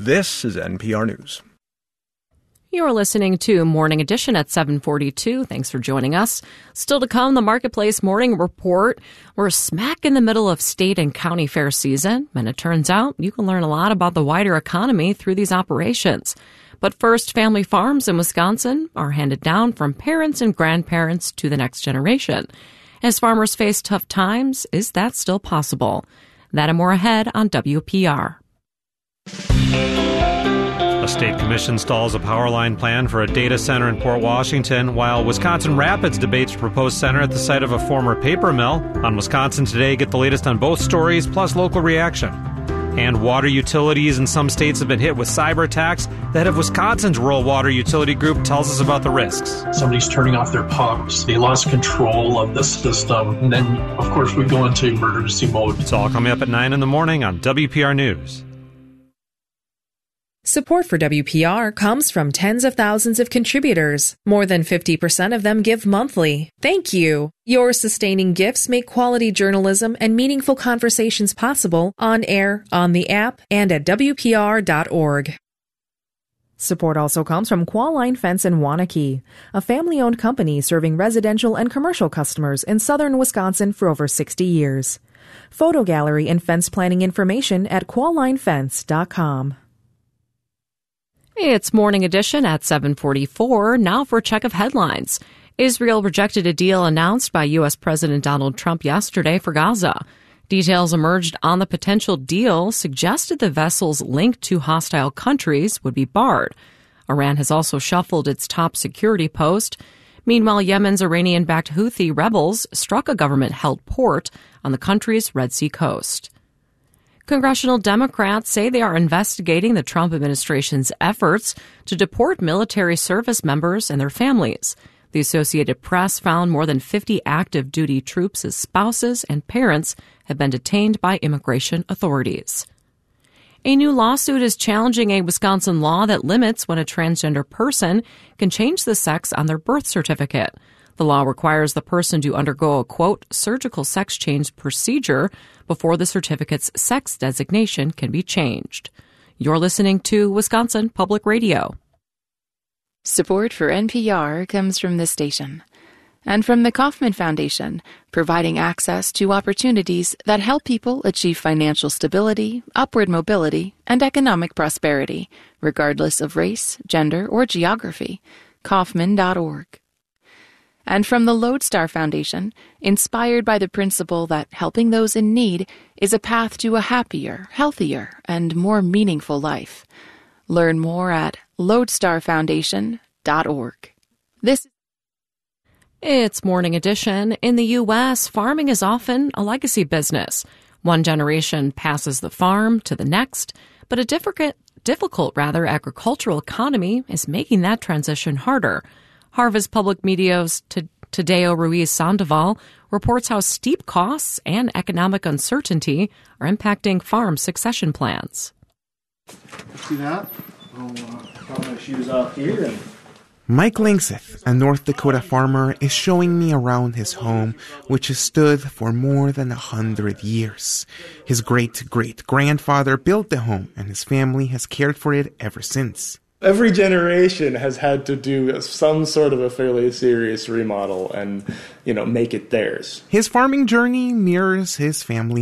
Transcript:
This is NPR News. You're listening to Morning Edition at 7:42. Thanks for joining us. Still to come, the Marketplace Morning Report. We're smack in the middle of state and county fair season, and it turns out you can learn a lot about the wider economy through these operations. But first, family farms in Wisconsin are handed down from parents and grandparents to the next generation. As farmers face tough times, is that still possible? That and more ahead on WPR. A state commission stalls a power line plan for a data center in Port Washington, while Wisconsin Rapids debates a proposed center at the site of a former paper mill. On Wisconsin Today, get the latest on both stories, plus local reaction. And water utilities in some states have been hit with cyber attacks. The head of Wisconsin's Rural Water Utility Group tells us about the risks. Somebody's turning off their pumps. They lost control of the system. And then, of course, we go into emergency mode. It's all coming up at 9 in the morning on WPR News. Support for WPR comes from tens of thousands of contributors. More than 50% of them give monthly. Thank you. Your sustaining gifts make quality journalism and meaningful conversations possible on air, on the app, and at WPR.org. Support also comes from Qualline Fence in Waunakee, a family-owned company serving residential and commercial customers in southern Wisconsin for over 60 years. Photo gallery and fence planning information at qualinefence.com. It's Morning Edition at 7:44. Now for a check of headlines. Israel rejected a deal announced by U.S. President Donald Trump yesterday for Gaza. Details emerged on the potential deal suggested the vessels linked to hostile countries would be barred. Iran has also shuffled its top security post. Meanwhile, Yemen's Iranian-backed Houthi rebels struck a government-held port on the country's Red Sea coast. Congressional Democrats say they are investigating the Trump administration's efforts to deport military service members and their families. The Associated Press found more than 50 active duty troops' spouses and parents have been detained by immigration authorities. A new lawsuit is challenging a Wisconsin law that limits when a transgender person can change the sex on their birth certificate. The law requires the person to undergo a, quote, surgical sex change procedure before the certificate's sex designation can be changed. You're listening to Wisconsin Public Radio. Support for NPR comes from this station and from the Kauffman Foundation, providing access to opportunities that help people achieve financial stability, upward mobility, and economic prosperity, regardless of race, gender, or geography. Kauffman.org. And from the Lodestar Foundation, inspired by the principle that helping those in need is a path to a happier, healthier, and more meaningful life. Learn more at lodestarfoundation.org. It's Morning Edition. In the U.S., farming is often a legacy business. One generation passes the farm to the next, but a difficult agricultural economy is making that transition harder. Harvest Public Media's Tadeo Ruiz Sandoval reports how steep costs and economic uncertainty are impacting farm succession plans. See that? I'll put my shoes off here. Mike Langseth, a North Dakota farmer, is showing me around his home, which has stood for more than 100 years. His great-great-grandfather built the home, and his family has cared for it ever since. Every generation has had to do some sort of a fairly serious remodel and, make it theirs. His farming journey mirrors his family